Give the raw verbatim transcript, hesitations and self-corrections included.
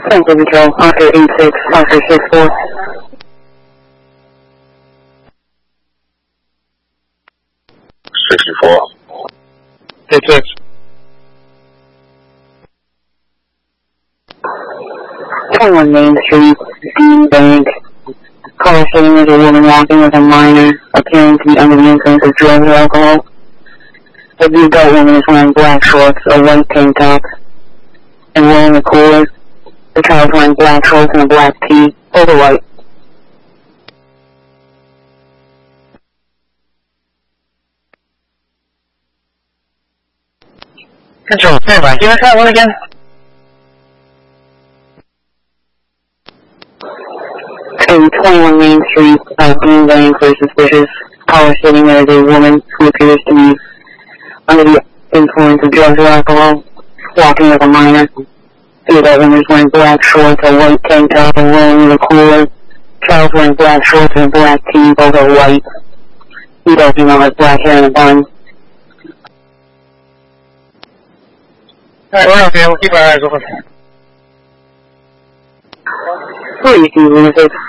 Thank you, Control. Oscar eight six, Oscar six four. sixty-four. eight six. twenty-one Main Street, Dean Bank. Car sitting with a woman walking with a minor, appearing to be under the influence of drugs or alcohol. The adult woman is wearing black shorts, a white tank top, and wearing a cooler. The child is wearing black shorts and a black tee, both are white. Control, stand by. Give us that one again. In twenty-one Main Street, uh, Dean Bank for suspicious. Caller sitting there is a woman who appears to be under the influence of drugs or alcohol, walking with a minor. The adult woman is wearing black shorts, a white tank top, and rolling with a cooler. Child's wearing black shorts and a black tee, both are white. The adult female has black hair and a bun. Alright, we're okay. We'll keep our eyes open. Who are you, lunatic?